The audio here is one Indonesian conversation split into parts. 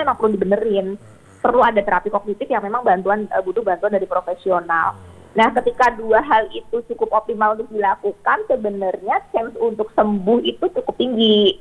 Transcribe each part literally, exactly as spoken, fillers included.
memang perlu dibenerin. Perlu ada terapi kognitif yang memang bantuan uh, butuh bantuan dari profesional. Nah, ketika dua hal itu cukup optimal untuk dilakukan, sebenarnya chance untuk sembuh itu cukup tinggi.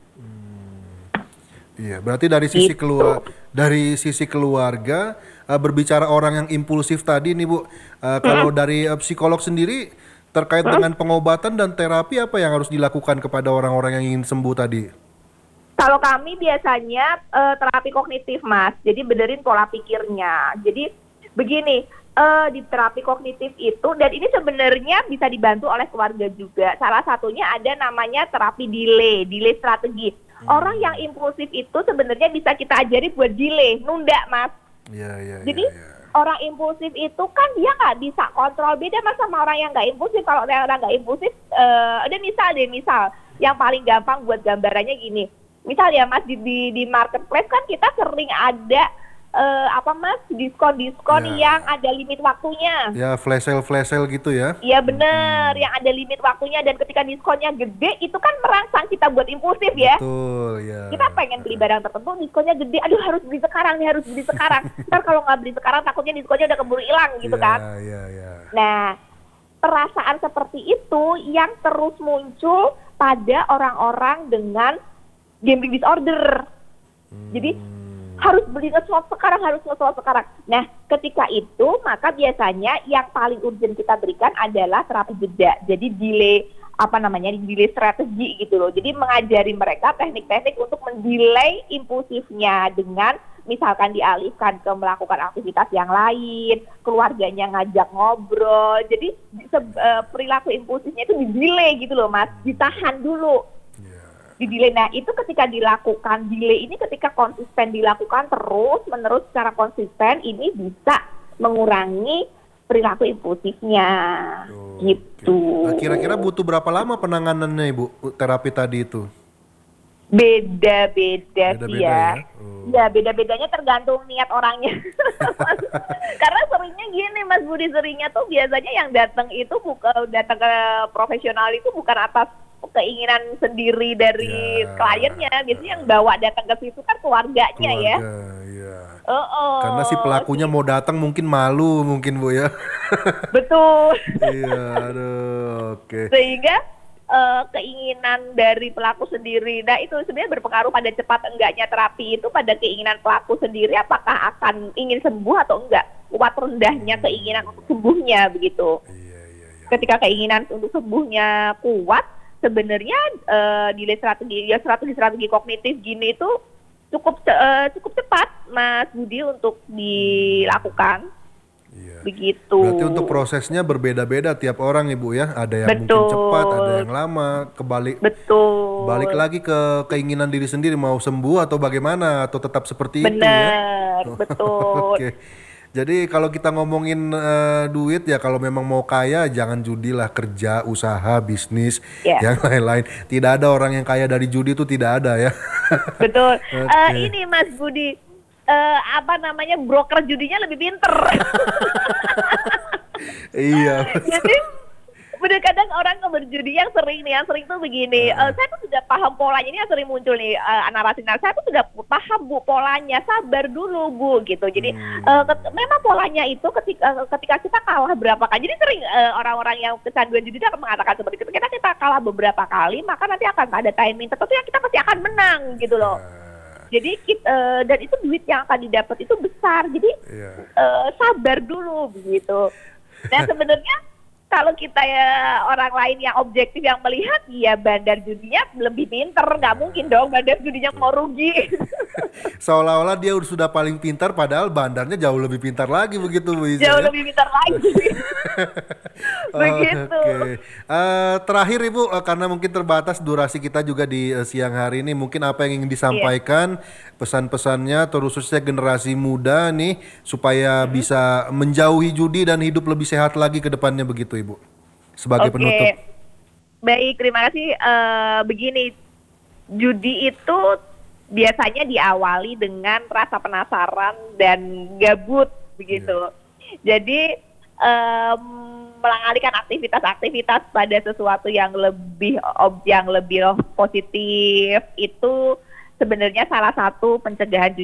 Iya, berarti dari sisi Gitu. keluar dari sisi keluarga uh, berbicara orang yang impulsif tadi nih Bu, uh, kalau dari uh, psikolog sendiri terkait dengan pengobatan dan terapi apa yang harus dilakukan kepada orang-orang yang ingin sembuh tadi? Kalau kami biasanya uh, terapi kognitif, Mas. Jadi benerin pola pikirnya. Jadi begini, uh, di terapi kognitif itu, dan ini sebenarnya bisa dibantu oleh keluarga juga. Salah satunya ada namanya terapi delay, delay strategi. Hmm. Orang yang impulsif itu sebenarnya bisa kita ajari buat delay, nunda, Mas. Iya, iya, Jadi ya, ya. orang impulsif itu kan dia nggak bisa kontrol, beda Mas sama orang yang nggak impulsif. Kalau orang nggak impulsif, uh, ada misal deh, misal yang paling gampang buat gambarannya gini. Misal ya Mas, di, di, di marketplace kan kita sering ada uh, apa Mas, diskon-diskon Ya. yang ada limit waktunya. Ya, flash sale flash sale gitu ya. Iya bener, yang ada limit waktunya, dan ketika diskonnya gede itu kan merangsang kita buat impulsif ya. Betul, ya. Kita pengen beli barang tertentu, diskonnya gede, aduh harus beli sekarang nih, harus beli sekarang. Ntar kalau nggak beli sekarang takutnya diskonnya udah keburu hilang gitu Ya, kan. ya, ya. Nah, perasaan seperti itu yang terus muncul pada orang-orang dengan gambling disorder. Jadi harus beli nge-slot sekarang, harus nge-slot sekarang. Nah, ketika itu maka biasanya yang paling urgent kita berikan adalah terapi jeda. Jadi delay apa namanya, delay strategi gitu loh. Jadi mengajari mereka teknik-teknik untuk mendelay impulsifnya dengan misalkan dialihkan ke melakukan aktivitas yang lain, keluarganya ngajak ngobrol. Jadi se- uh, perilaku impulsifnya itu di-delay gitu loh Mas, ditahan dulu. Di delay. Nah, itu ketika dilakukan delay ini, ketika konsisten dilakukan terus menerus secara konsisten, ini bisa mengurangi perilaku impulsifnya. Oh, gitu. Nah, kira-kira butuh berapa lama penanganannya Ibu terapi tadi itu? Beda-beda sih Beda-beda ya. ya? Oh. Ya, beda-bedanya tergantung niat orangnya. Karena seringnya gini Mas Budi, seringnya tuh biasanya yang datang itu bukan datang ke profesional itu bukan atas keinginan sendiri dari Ya. kliennya. Biasanya yang bawa datang ke situ kan keluarganya ya. Keluarga, ya. Oh, oh. Karena si pelakunya mau datang mungkin malu mungkin Bu ya. Betul. Iya, aduh, oke. Sehingga eh, keinginan dari pelaku sendiri, nah itu sebenarnya berpengaruh pada cepat enggaknya terapi itu pada keinginan pelaku sendiri, apakah akan ingin sembuh atau enggak, kuat rendahnya keinginan untuk sembuhnya begitu. Iya, iya, iya. Ketika keinginan untuk sembuhnya kuat, sebenarnya uh, delay strategi ya strategi-strategi kognitif gini itu cukup uh, cukup cepat Mas Budi untuk dilakukan. Iya. Begitu. Berarti untuk prosesnya berbeda-beda tiap orang Ibu ya. Ada yang Betul. mungkin cepat, ada yang lama, kebalik. Betul. Balik lagi ke keinginan diri sendiri mau sembuh atau bagaimana, atau tetap seperti itu ya. Benar, betul. Oke. Jadi kalau kita ngomongin uh, duit ya, kalau memang mau kaya jangan judilah, kerja, usaha, bisnis, Yeah. yang lain-lain. Tidak ada orang yang kaya dari judi itu, tidak ada ya. Betul. Oke. Eh, ini Mas Budi, eh, apa namanya, broker judinya lebih pinter. Iya. Jadi bener, kadang orang yang berjudi yang sering nih, yang sering tuh begini, uh, saya tuh sudah paham polanya, ini yang sering muncul nih, uh, narasi-narasi, saya tuh sudah paham Bu polanya, sabar dulu Bu gitu. Jadi uh, ket- memang polanya itu ketika ketika kita kalah berapa kali, jadi sering uh, orang-orang yang kecanduan judi itu akan mengatakan seperti itu, ketika kita kalah beberapa kali maka nanti akan ada timing tertentu yang kita pasti akan menang gitu loh. Jadi kita, uh, dan itu duit yang akan didapat itu besar, jadi Iya. uh, sabar dulu begitu. Nah sebenarnya kalau kita ya orang lain yang objektif yang melihat, ya bandar judinya lebih pinter, nggak mungkin dong bandar judinya mau rugi. Seolah-olah dia sudah paling pintar, padahal bandarnya jauh lebih pintar lagi begitu Bu Iza, Jauh ya? lebih pintar lagi. Begitu. Oke. Eh, terakhir Ibu, eh, karena mungkin terbatas durasi kita juga di eh, siang hari ini, mungkin apa yang ingin disampaikan, pesan-pesannya khususnya generasi muda nih supaya bisa menjauhi judi dan hidup lebih sehat lagi ke depannya begitu Ibu, sebagai Oke. penutup. Baik, terima kasih. Eh, begini, judi itu biasanya diawali dengan rasa penasaran dan gabut begitu. Jadi em, mengalihkan aktivitas-aktivitas pada sesuatu yang lebih ob yang lebih positif itu sebenarnya salah satu pencegahan